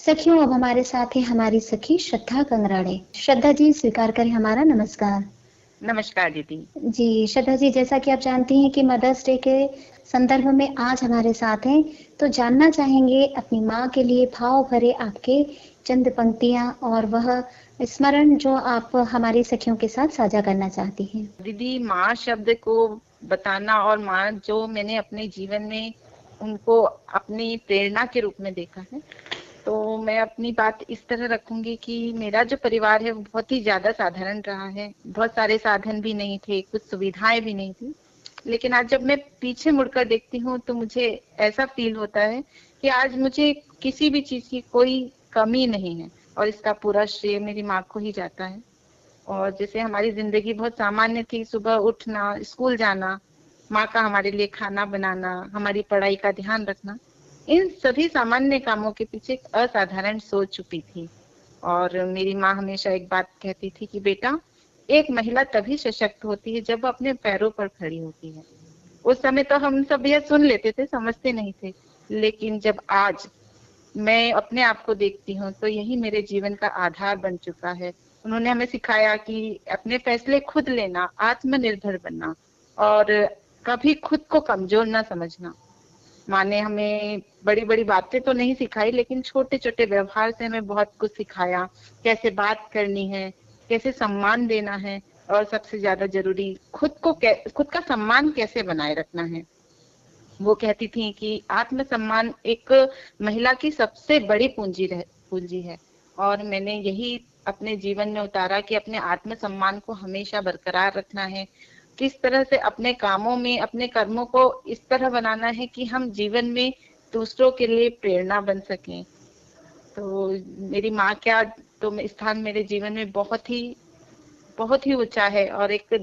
सखियों, अब हमारे साथ है हमारी सखी श्रद्धा कंगराड़े। श्रद्धा जी, स्वीकार करें हमारा नमस्कार। नमस्कार दीदी। जी, श्रद्धा जी, जैसा कि आप जानती हैं कि मदर्स डे के संदर्भ में आज हमारे साथ हैं, तो जानना चाहेंगे अपनी माँ के लिए भाव भरे आपके चंद पंक्तियां और वह स्मरण जो आप हमारी सखियों के साथ साझा करना चाहती हैं। दीदी, माँ शब्द को बताना और माँ जो मैंने अपने जीवन में उनको अपनी प्रेरणा के रूप में देखा है, तो मैं अपनी बात इस तरह रखूंगी कि मेरा जो परिवार है वो बहुत ही ज्यादा साधारण रहा है। बहुत सारे साधन भी नहीं थे, कुछ सुविधाएं भी नहीं थी, लेकिन आज जब मैं पीछे मुड़कर देखती हूँ तो मुझे ऐसा फील होता है कि आज मुझे किसी भी चीज की कोई कमी नहीं है और इसका पूरा श्रेय मेरी माँ को ही जाता है। और जैसे हमारी जिंदगी बहुत सामान्य थी, सुबह उठना, स्कूल जाना, माँ का हमारे लिए खाना बनाना, हमारी पढ़ाई का ध्यान रखना, इन सभी सामान्य कामों के पीछे एक असाधारण सोच छुपी थी। और मेरी माँ हमेशा एक बात कहती थी कि बेटा, एक महिला तभी सशक्त होती है जब वो अपने पैरों पर खड़ी होती है। उस समय तो हम सब यह सुन लेते थे, समझते नहीं थे, लेकिन जब आज मैं अपने आप को देखती हूँ तो यही मेरे जीवन का आधार बन चुका है। उन्होंने हमें सिखाया कि अपने फैसले खुद लेना, आत्मनिर्भर बनना और कभी खुद को कमजोर ना समझना। माँ ने हमें बड़ी बड़ी बातें तो नहीं सिखाई, लेकिन छोटे छोटे व्यवहार से हमें बहुत कुछ सिखाया। कैसे बात करनी है, कैसे सम्मान देना है, और सबसे ज्यादा जरूरी खुद का सम्मान कैसे बनाए रखना है। वो कहती थी कि आत्मसम्मान एक महिला की सबसे बड़ी पूंजी है। और मैंने यही अपने जीवन में उतारा कि अपने आत्मसम्मान को हमेशा बरकरार रखना है। किस तरह से अपने कामों में, अपने कर्मों को इस तरह बनाना है कि हम जीवन में दूसरों के लिए प्रेरणा बन सकें। तो मेरी माँ क्या तो स्थान मेरे जीवन में बहुत ही ऊंचा है और एक